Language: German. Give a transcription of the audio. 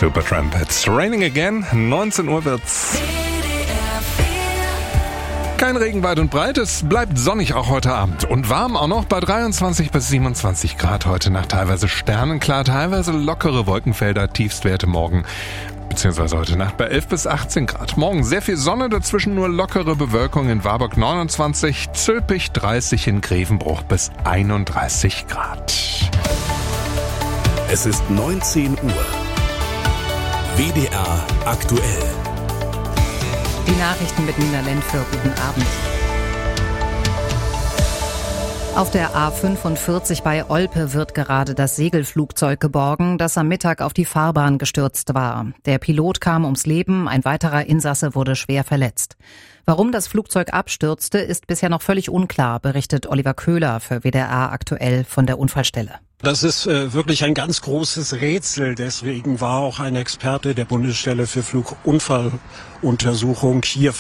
Supertramp. It's raining again. 19 Uhr wird's. Kein Regen weit und breit, es bleibt sonnig auch heute Abend und warm auch noch bei 23 bis 27 Grad heute Nacht. Teilweise sternenklar, teilweise lockere Wolkenfelder, Tiefstwerte morgen beziehungsweise heute Nacht bei 11 bis 18 Grad. Morgen sehr viel Sonne, dazwischen nur lockere Bewölkung in Warburg 29, Zülpich 30, in Grevenbruch bis 31 Grad. Es ist 19 Uhr. WDR aktuell. Die Nachrichten mit Nina Lentfür. Guten Abend. Auf der A45 bei Olpe wird gerade das Segelflugzeug geborgen, das am Mittag auf die Fahrbahn gestürzt war. Der Pilot kam ums Leben, ein weiterer Insasse wurde schwer verletzt. Warum das Flugzeug abstürzte, ist bisher noch völlig unklar, berichtet Oliver Köhler für WDR aktuell von der Unfallstelle. Das ist wirklich ein ganz großes Rätsel. Deswegen war auch ein Experte der Bundesstelle für Flugunfalluntersuchung hier